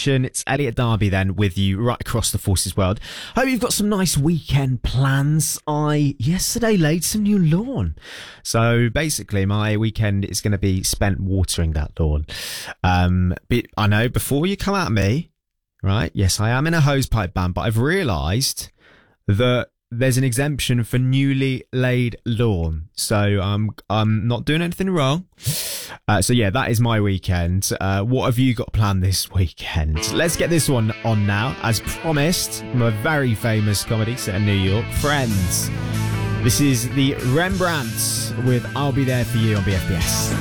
Nation. It's Elliot Darby then with you right across the Forces world. Hope you've got some nice weekend plans. I yesterday laid some new lawn. So basically my weekend is going to be spent watering that lawn. But I know before you come at me, right? Yes, I am in a hosepipe ban, but I've realised that there's an exemption for newly laid lawn. So I'm not doing anything wrong. So yeah, that is my weekend. What have you got planned this weekend? Let's get this one on now. As promised, from a very famous comedy set in New York, Friends. This is the Rembrandts with I'll Be There For You on BFBS.